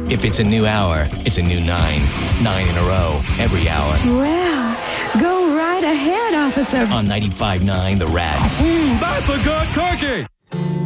If it's a new hour, it's a new 9. 9 in a row, every hour. Well, go right ahead, officer. On 95.9 The Rat. That's a good cookie!